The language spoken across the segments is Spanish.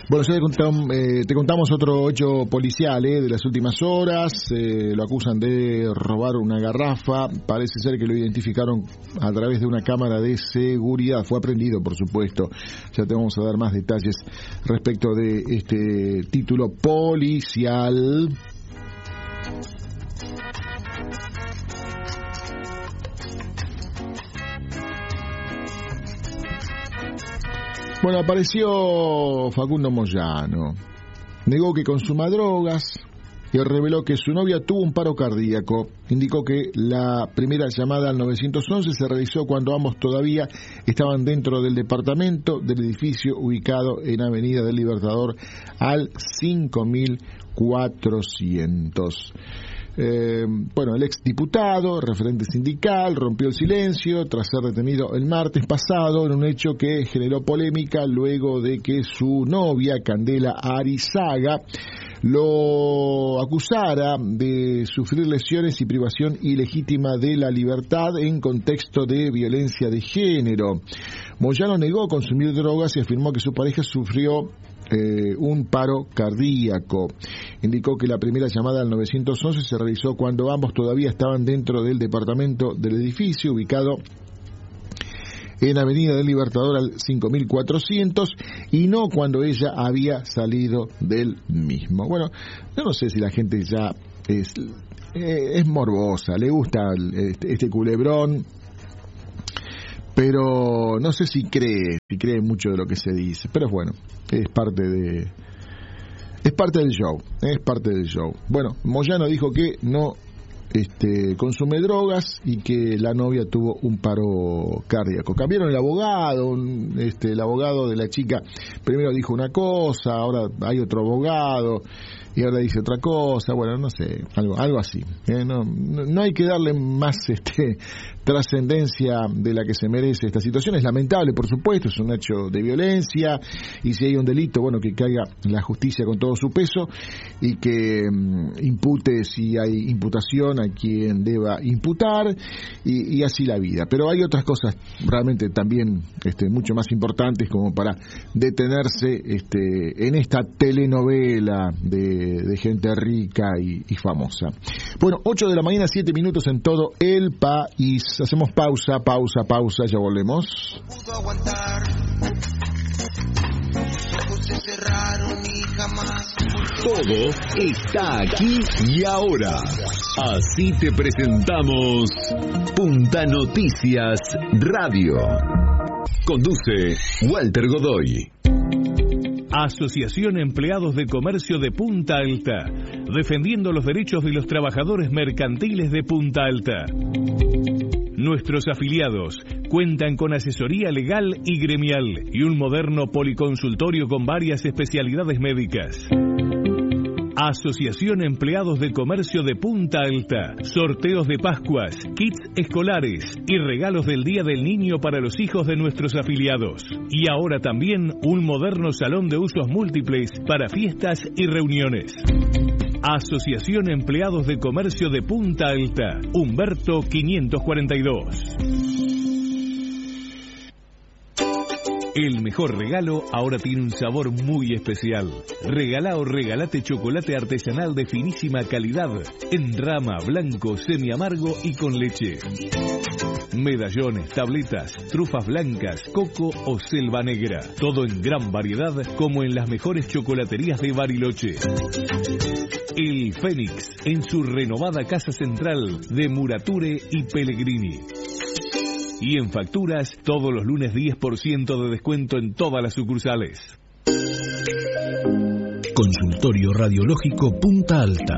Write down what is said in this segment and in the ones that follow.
Bueno, ya te contamos otro hecho policial de las últimas horas. Lo acusan de robar una garrafa. Parece ser que lo identificaron a través de una cámara de seguridad. Fue aprehendido, por supuesto. Ya te vamos a dar más detalles respecto de este título policial. Bueno, apareció Facundo Moyano. Negó que consuma drogas y reveló que su novia tuvo un paro cardíaco. Indicó que la primera llamada al 911 se realizó cuando ambos todavía estaban dentro del departamento del edificio ubicado en Avenida del Libertador al 5400. El exdiputado, referente sindical, rompió el silencio tras ser detenido el martes pasado en un hecho que generó polémica luego de que su novia, Candela Arizaga, lo acusara de sufrir lesiones y privación ilegítima de la libertad en contexto de violencia de género. Moyano negó consumir drogas y afirmó que su pareja sufrió un paro cardíaco. Indicó que la primera llamada al 911 se realizó cuando ambos todavía estaban dentro del departamento del edificio ubicado en Avenida del Libertador al 5400 y no cuando ella había salido del mismo. Bueno, yo no sé si la gente ya es morbosa, le gusta este culebrón, pero no sé si cree mucho de lo que se dice, pero bueno, es parte del show. Bueno, Moyano dijo que no consume drogas y que la novia tuvo un paro cardíaco. Cambiaron el abogado, el abogado de la chica primero dijo una cosa, ahora hay otro abogado y ahora dice otra cosa. Bueno, no sé, algo así. No hay que darle más trascendencia de la que se merece esta situación. Es lamentable, por supuesto, es un hecho de violencia y si hay un delito, bueno, que caiga la justicia con todo su peso y que impute, si hay imputación, a quien deba imputar y así la vida. Pero hay otras cosas realmente también mucho más importantes como para detenerse en esta telenovela de gente rica y famosa. Bueno, 8 de la mañana, 7 minutos en todo el país. Hacemos pausa, ya volvemos. Todo está aquí y ahora. Así te presentamos Punta Noticias Radio. Conduce Walter Godoy. Asociación Empleados de Comercio de Punta Alta, defendiendo los derechos de los trabajadores mercantiles de Punta Alta. Nuestros afiliados cuentan con asesoría legal y gremial y un moderno policonsultorio con varias especialidades médicas. Asociación Empleados de Comercio de Punta Alta. Sorteos de Pascuas, kits escolares y regalos del Día del Niño para los hijos de nuestros afiliados. Y ahora también un moderno salón de usos múltiples para fiestas y reuniones. Asociación Empleados de Comercio de Punta Alta. Humberto 542. El mejor regalo ahora tiene un sabor muy especial. Regalá o regalate chocolate artesanal de finísima calidad, en rama, blanco, semi-amargo y con leche. Medallones, tabletas, trufas blancas, coco o selva negra. Todo en gran variedad, como en las mejores chocolaterías de Bariloche. El Fénix, en su renovada casa central de Murature y Pellegrini. Y en facturas, todos los lunes 10% de descuento en todas las sucursales. Consultorio Radiológico Punta Alta.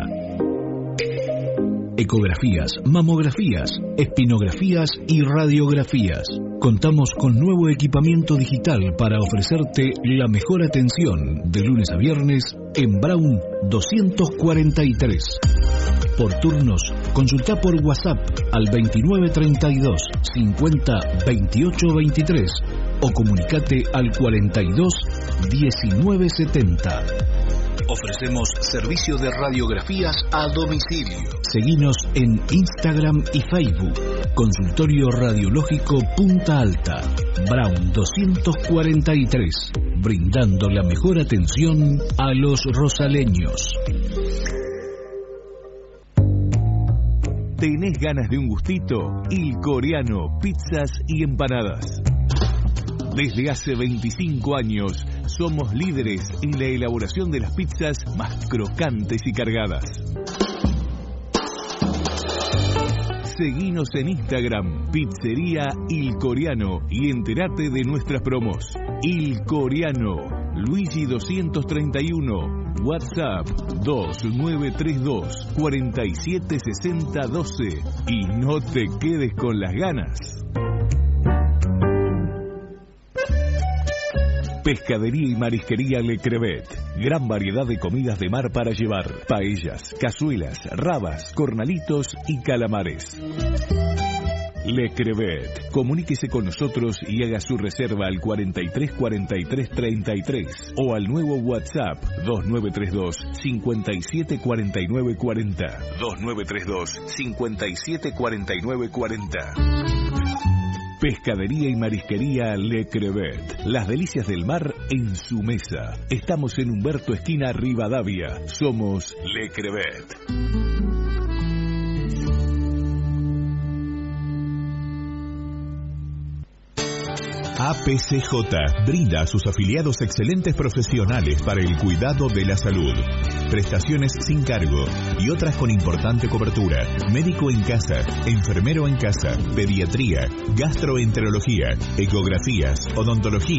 Ecografías, mamografías, espinografías y radiografías. Contamos con nuevo equipamiento digital para ofrecerte la mejor atención de lunes a viernes en Brown 243. Por turnos, consulta por WhatsApp al 2932 50 28 23 o comunicate al 42 19 70. Ofrecemos servicio de radiografías a domicilio. Seguinos en Instagram y Facebook. Consultorio Radiológico Punta Alta, Brown 243. brindando la mejor atención a los rosaleños. ¿Tenés ganas de un gustito? Il Coreano, pizzas y empanadas. Desde hace 25 años somos líderes en la elaboración de las pizzas más crocantes y cargadas. Seguinos en Instagram, Pizzería Il Coreano, y entérate de nuestras promos. Il Coreano, Luigi 231, WhatsApp 2932 476012, y no te quedes con las ganas. Pescadería y marisquería Le Crevet. Gran variedad de comidas de mar para llevar. Paellas, cazuelas, rabas, cornalitos y calamares. Le Crevet. Comuníquese con nosotros y haga su reserva al 43 43 33 o al nuevo WhatsApp 2932 57 49 40. 2932 57 49 40. Pescadería y marisquería Le Crevet. Las delicias del mar en su mesa. Estamos en Humberto esquina Rivadavia. Somos Le Crevet. APCJ brinda a sus afiliados excelentes profesionales para el cuidado de la salud. Prestaciones sin cargo y otras con importante cobertura. Médico en casa, enfermero en casa, pediatría, gastroenterología, ecografías, odontología.